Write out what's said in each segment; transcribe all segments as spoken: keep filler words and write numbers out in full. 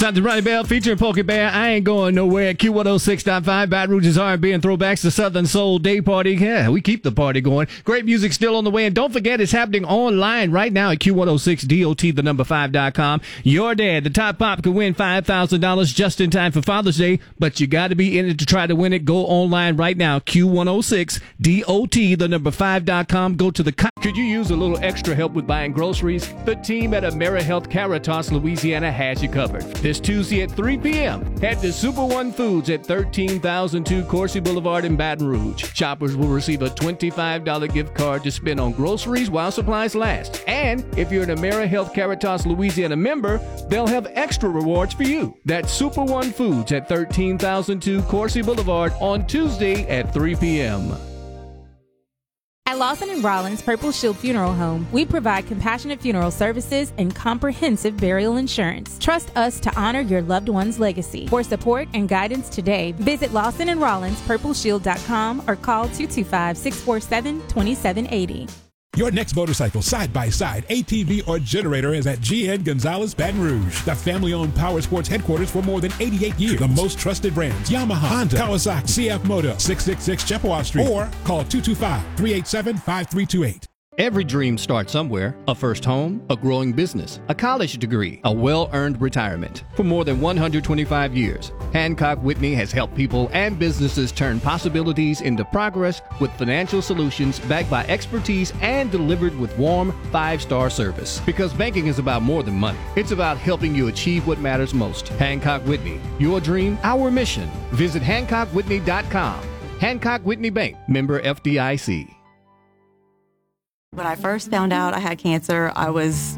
Time to Ronnie Bell featuring Pokey Bear. I ain't going nowhere. Q one oh six point five, Baton Rouge's R and B and throwbacks to Southern Soul Day Party. Yeah, we keep the party going. Great music still on the way. And don't forget, it's happening online right now at Q one oh six dot the number five dot com. Your dad, the top pop, could win five thousand dollars just in time for Father's Day, but you got to be in it to try to win it. Go online right now, Q one oh six dot the number five dot com. Go to the... Co- Could you use a little extra help with buying groceries? The team at AmeriHealth Caritas, Louisiana has you covered. This Tuesday at three p.m., head to Super One Foods at thirteen thousand two Coursey Boulevard in Baton Rouge. Shoppers will receive a twenty-five dollars gift card to spend on groceries while supplies last. And if you're an AmeriHealth Caritas Louisiana member, they'll have extra rewards for you. That's Super One Foods at thirteen thousand two Coursey Boulevard on Tuesday at three p.m. At Lawson and Rollins Purple Shield Funeral Home, we provide compassionate funeral services and comprehensive burial insurance. Trust us to honor your loved one's legacy. For support and guidance today, visit Lawson and Rollins Purple Shield dot com or call two two five, six four seven, two seven eight zero. Your next motorcycle, side-by-side, A T V, or generator is at G N Gonzalez Baton Rouge, the family-owned power sports headquarters for more than eighty-eight years. The most trusted brands, Yamaha, Honda, Kawasaki, C F Moto, six six six Chippewa Street, or call two two five, three eight seven, five three two eight. Every dream starts somewhere. A first home, a growing business, a college degree, a well-earned retirement. For more than one hundred twenty-five years, Hancock Whitney has helped people and businesses turn possibilities into progress with financial solutions backed by expertise and delivered with warm, five-star service. Because banking is about more than money. It's about helping you achieve what matters most. Hancock Whitney, your dream, our mission. Visit hancock whitney dot com. Hancock Whitney Bank, member F D I C. When I first found out I had cancer, I was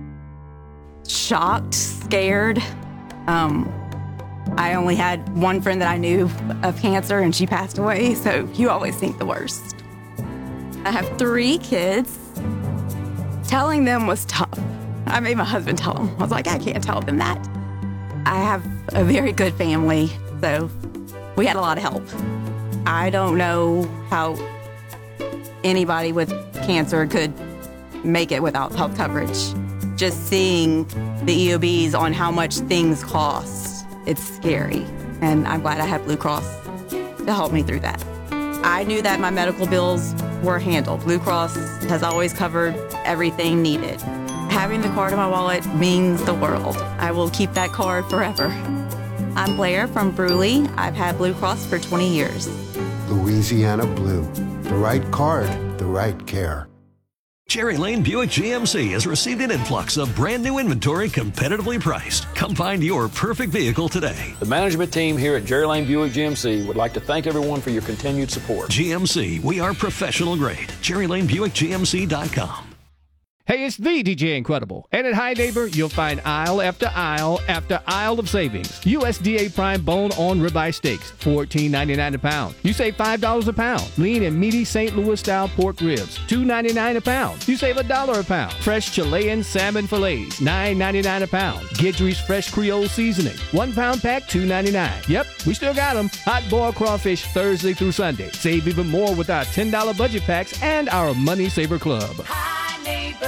shocked, scared. Um, I only had one friend that I knew of cancer, and she passed away, so you always think the worst. I have three kids. Telling them was tough. I made my husband tell them. I was like, I can't tell them that. I have a very good family, so we had a lot of help. I don't know how anybody with cancer could make it without health coverage. Just seeing the E O Bs on how much things cost, it's scary. And I'm glad I have Blue Cross to help me through that. I knew that my medical bills were handled. Blue Cross has always covered everything needed. Having the card in my wallet means the world. I will keep that card forever. I'm Blair from Bruley. I've had Blue Cross for twenty years. Louisiana Blue. The right card, the right care. Cherry Lane Buick G M C has received an influx of brand new inventory competitively priced. Come find your perfect vehicle today. The management team here at Cherry Lane Buick G M C would like to thank everyone for your continued support. G M C, we are professional grade. Cherry Lane Buick G M C dot com. Hey, it's the D J Incredible. And at Hi Neighbor, you'll find aisle after aisle after aisle of savings. U S D A Prime bone-on ribeye steaks, fourteen ninety-nine a pound. You save five dollars a pound. Lean and meaty Saint Louis-style pork ribs, two ninety-nine a pound. You save a dollar a pound. Fresh Chilean salmon fillets, nine ninety-nine a pound. Guidry's Fresh Creole Seasoning, one pound pack, two ninety-nine. Yep, we still got them. Hot boiled crawfish Thursday through Sunday. Save even more with our ten dollar budget packs and our Money Saver Club. Neighbor.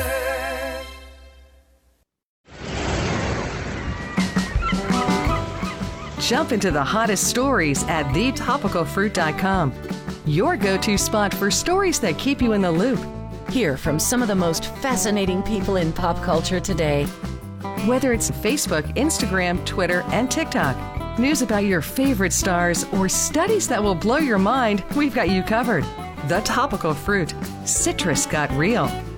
Jump into the hottest stories at the topical fruit dot com. Your go-to spot for stories that keep you in the loop. Hear from some of the most fascinating people in pop culture today. Whether it's Facebook, Instagram, Twitter, and TikTok, news about your favorite stars, or studies that will blow your mind, we've got you covered. The Topical Fruit. Citrus got real.